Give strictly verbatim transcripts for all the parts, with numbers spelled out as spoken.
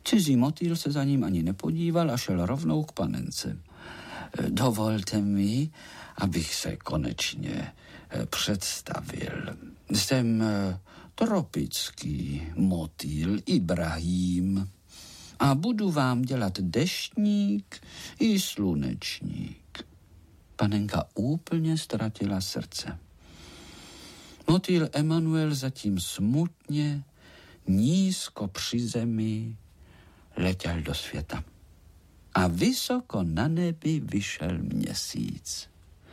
Cizí motýl se za ním ani nepodíval a šel rovnou k panence. Dovolte mi, abych se konečně představil. Jsem tropický motýl Ibrahím a budu vám dělat deštník i slunečník. Panenka úplně ztratila srdce. Motýl Emanuel zatím smutně, nízko při zemi, letěl do světa. A vysoko na nebi vyšel měsíc.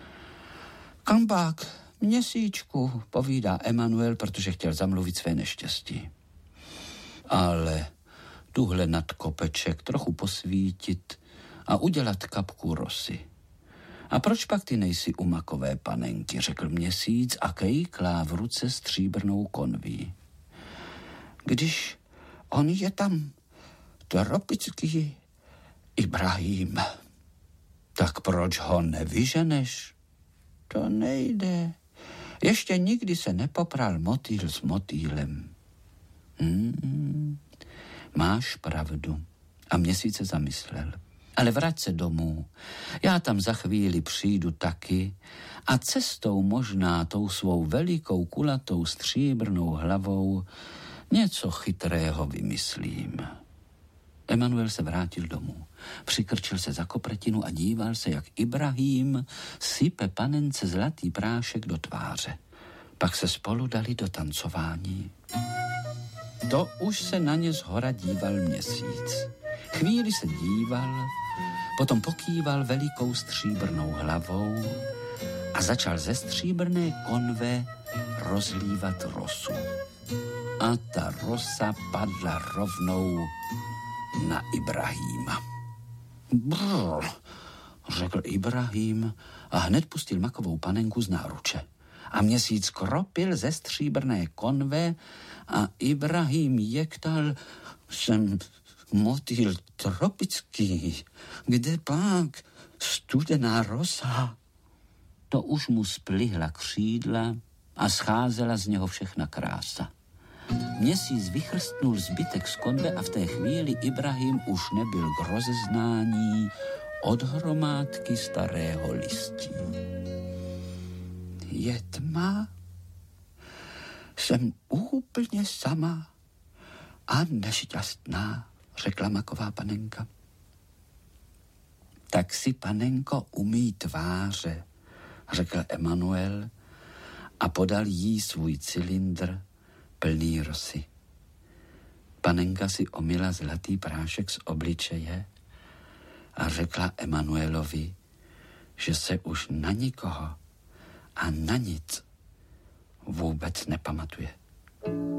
Kam pak, měsíčku, povídá Emanuel, protože chtěl zamluvit své neštěstí. Ale tuhle nad kopeček trochu posvítit a udělat kapku rosy. A proč pak ty nejsi u makové panenky, řekl měsíc a kejklá v ruce stříbrnou konví. Když on je tam tropický Ibrahím, tak proč ho nevyženeš? To nejde. Ještě nikdy se nepopral motýl s motýlem. Hmm, máš pravdu. A měsíc se zamyslel. Ale vrať se domů. Já tam za chvíli přijdu taky a cestou možná tou svou velikou kulatou stříbrnou hlavou něco chytrého vymyslím. Emanuel se vrátil domů. Přikrčil se za kopretinu a díval se, jak Ibrahím sype panence zlatý prášek do tváře. Pak se spolu dali do tancování. To už se na ně zhora díval měsíc. Chvíli se díval, potom pokýval velikou stříbrnou hlavou a začal ze stříbrné konve rozlívat rosu. A ta rosa padla rovnou na Ibrahíma. Brr, řekl Ibrahím a hned pustil makovou panenku z náruče. A měsíc kropil ze stříbrné konve a Ibrahím jektal, jsem motýl tropický, kde pak studená rosa. To už mu splihla křídla a scházela z něho všechna krása. Měsíc vychrstnul zbytek z konve a v té chvíli Ibrahím už nebyl k rozeznání od hromádky starého listí. Je tma, jsem úplně sama a nešťastná, řekla maková panenka. Tak si, panenko, umyj tváře, řekl Emanuel a podal jí svůj cylindr plný rosy. Panenka si omyla zlatý prášek z obličeje a řekla Emanuelovi, že se už na nikoho a na nic vůbec nepamatuje.